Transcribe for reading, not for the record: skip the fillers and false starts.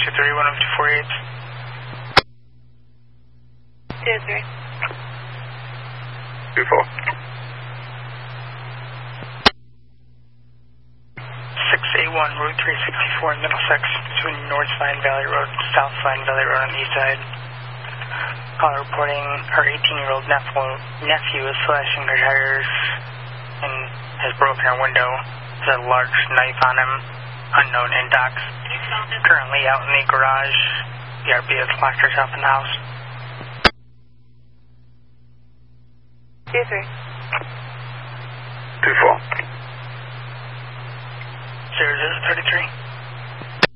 2-3, 2-4. 681 Route 364 in Middlesex, between North Vine Valley Road and South Vine Valley Road on the east side. Caller reporting her 18-year-old nephew is slashing her tires and has broken her window. There's a large knife on him, unknown in docs. Currently out in the garage. The RB has locked herself in the house. 2-3. 2-4. 0033.